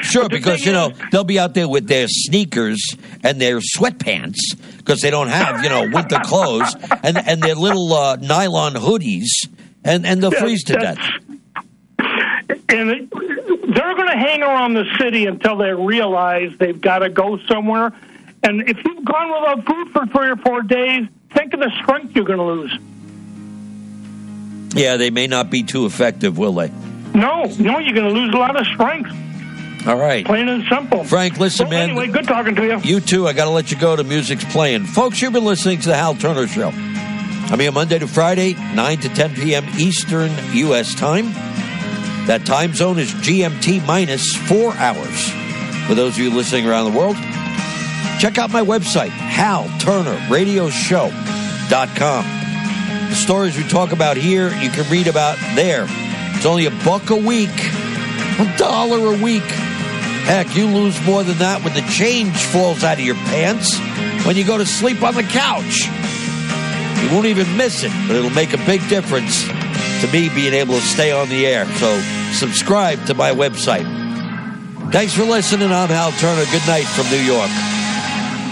Sure, because, they'll be out there with their sneakers and their sweatpants because they don't have, winter clothes and their little nylon hoodies, and they'll freeze to death. And they're going to hang around the city until they realize they've got to go somewhere. And if you've gone without food for 3 or 4 days, think of the strength you're going to lose. Yeah, they may not be too effective, will they? No, you're going to lose a lot of strength. All right. Plain and simple. Frank, listen, man. Anyway, good talking to you. You too. I got to let you go. The music's playing. Folks, you've been listening to The Hal Turner Show. I'm here Monday to Friday, 9 to 10 p.m. Eastern U.S. time. That time zone is GMT minus 4 hours. For those of you listening around the world, check out my website, HalTurnerRadioShow.com. The stories we talk about here, you can read about there. It's only $1 a week, $1 a week. Heck, you lose more than that when the change falls out of your pants when you go to sleep on the couch. You won't even miss it, but it'll make a big difference to me being able to stay on the air. So subscribe to my website. Thanks for listening. I'm Hal Turner. Good night from New York.